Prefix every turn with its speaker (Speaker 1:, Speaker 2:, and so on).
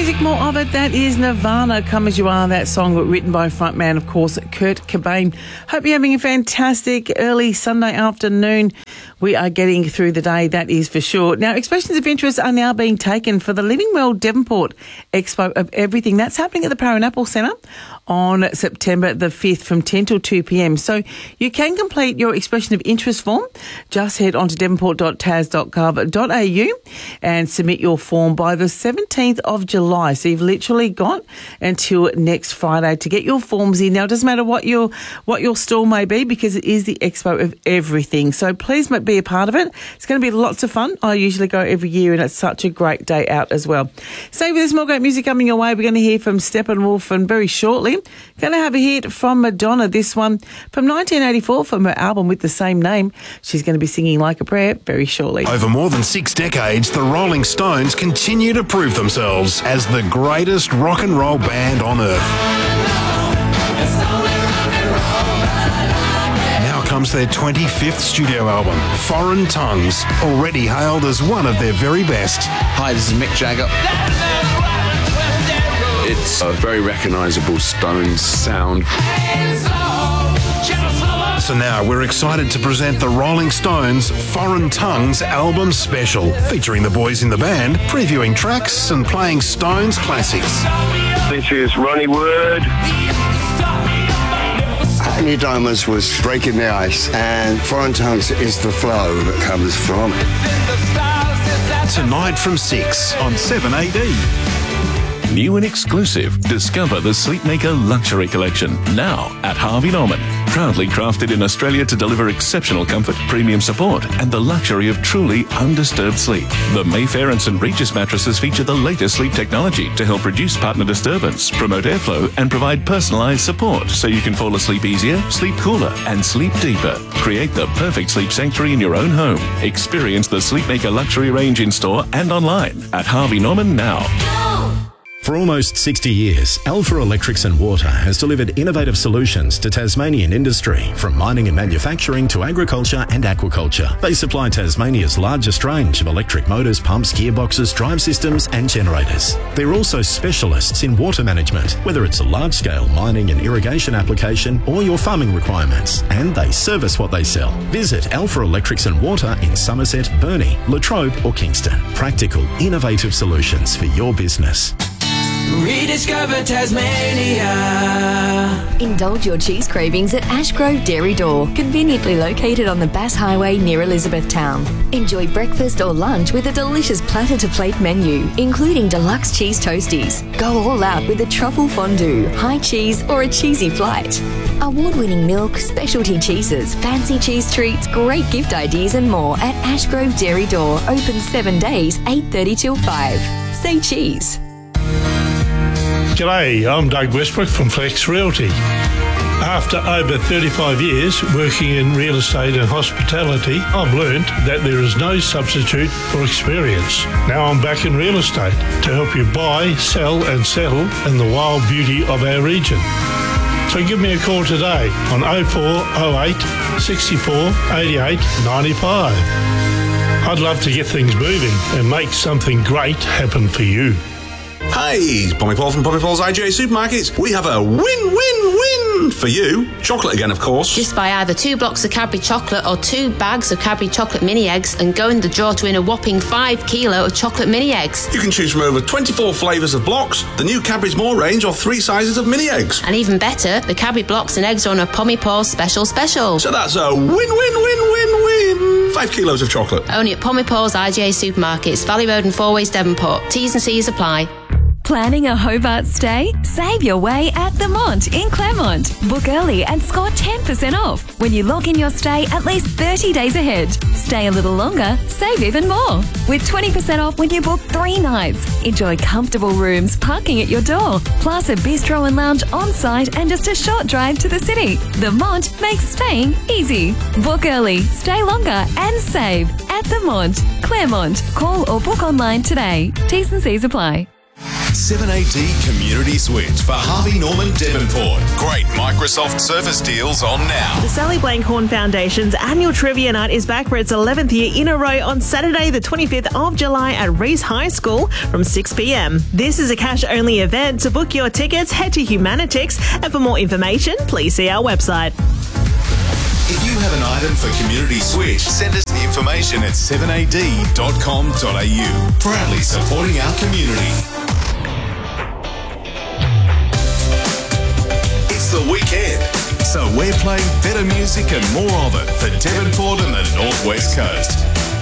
Speaker 1: music, more of it. That is Nirvana, Come As You Are, that song written by frontman, of course, Kurt Cobain. Hope you're having a fantastic early Sunday afternoon. We are getting through the day, that is for sure. Now, expressions of interest are now being taken for the Living Well Devonport Expo of Everything. That's happening at the Paranapple Centre on September the 5th from 10 till 2 p.m. So you can complete your expression of interest form. Just head on to devonport.tas.gov.au and submit your form by the 17th of July. So you've literally got until next Friday to get your forms in. Now, it doesn't matter what your stall may be, because it is the Expo of Everything. So please be a part of it. It's going to be lots of fun. I usually go every year, and it's such a great day out as well. Stay with us, more great music coming your way. We're going to hear from Steppenwolf, and very shortly going to have a hit from Madonna, this one from 1984 from her album with the same name. She's going to be singing Like a Prayer very shortly.
Speaker 2: Over more than 6 decades, the Rolling Stones continue to prove themselves as the greatest rock and roll band on earth. Now comes their 25th studio album, Foreign Tongues, already hailed as one of their very best.
Speaker 3: Hi, this is Mick Jagger. It's a very recognisable Stones sound.
Speaker 2: So now we're excited to present the Rolling Stones Foreign Tongues album special, featuring the boys in the band, previewing tracks and playing Stones classics.
Speaker 4: This is Ronnie Wood.
Speaker 5: New Diamonds was breaking the ice, and Foreign Tongues is the flow that comes from it.
Speaker 2: Tonight from 6 on 7AD.
Speaker 6: New and exclusive, discover the Sleepmaker Luxury Collection, now at Harvey Norman. Proudly crafted in Australia to deliver exceptional comfort, premium support, and the luxury of truly undisturbed sleep. The Mayfair and St. Regis mattresses feature the latest sleep technology to help reduce partner disturbance, promote airflow, and provide personalised support so you can fall asleep easier, sleep cooler, and sleep deeper. Create the perfect sleep sanctuary in your own home. Experience the Sleepmaker Luxury range in store and online at Harvey Norman now.
Speaker 7: For almost 60 years, Alpha Electrics and Water has delivered innovative solutions to Tasmanian industry, from mining and manufacturing to agriculture and aquaculture. They supply Tasmania's largest range of electric motors, pumps, gearboxes, drive systems and generators. They're also specialists in water management, whether it's a large-scale mining and irrigation application or your farming requirements. And they service what they sell. Visit Alpha Electrics and Water in Somerset, Burnie, Latrobe or Kingston. Practical, innovative solutions for your business.
Speaker 8: Rediscover Tasmania.
Speaker 9: Indulge your cheese cravings at Ashgrove Dairy Door, conveniently located on the Bass Highway near Elizabethtown. Enjoy breakfast or lunch with a delicious platter-to-plate menu, including deluxe cheese toasties. Go all out with a truffle fondue, high cheese or a cheesy flight. Award-winning milk, specialty cheeses, fancy cheese treats, great gift ideas and more at Ashgrove Dairy Door. Open 7 days, 8:30 till 5. Say cheese.
Speaker 10: G'day, I'm Doug Westbrook from Flex Realty. After over 35 years working in real estate and hospitality, I've learned that there is no substitute for experience. Now I'm back in real estate to help you buy, sell and settle in the wild beauty of our region. So give me a call today on 0408 64 88 95. I'd love to get things moving and make something great happen for you.
Speaker 11: Hey, Pommy Paul from Pommy Paul's IGA Supermarkets. We have a win-win-win for you. Chocolate again, of course.
Speaker 12: Just buy either 2 blocks of Cadbury chocolate or 2 bags of Cadbury chocolate mini eggs and go in the draw to win a whopping 5 kilo of chocolate mini eggs.
Speaker 11: You can choose from over 24 flavours of blocks, the new Cadbury's More range, or 3 sizes of mini eggs.
Speaker 12: And even better, the Cadbury blocks and eggs are on a Pommy Paul special.
Speaker 11: So that's a win-win-win-win-win. 5 kilos of chocolate.
Speaker 12: Only at Pommy Paul's IGA Supermarkets, Valley Road and Four Ways Devonport. T's and C's apply.
Speaker 13: Planning a Hobart stay? Save your way at The Mont in Claremont. Book early and score 10% off when you lock in your stay at least 30 days ahead. Stay a little longer, save even more. With 20% off when you book 3 nights. Enjoy comfortable rooms, parking at your door, plus a bistro and lounge on site and just a short drive to the city. The Mont makes staying easy. Book early, stay longer and save at The Mont, Claremont. Call or book online today. T's and C's apply.
Speaker 14: 7AD Community Switch for Harvey Norman Devonport. Great Microsoft Surface deals on now.
Speaker 15: The Sally Blankhorn Foundation's annual trivia night is back for its 11th year in a row on Saturday, the 25th of July at Reese High School from 6 p.m. This is a cash-only event. To book your tickets, head to Humanitix, and for more information, please see our website.
Speaker 14: If you have an item for Community Switch, send us the information at 7ad.com.au. Proudly supporting our community. It's the weekend, so we're playing better music and more of it for Devonport and the Northwest Coast.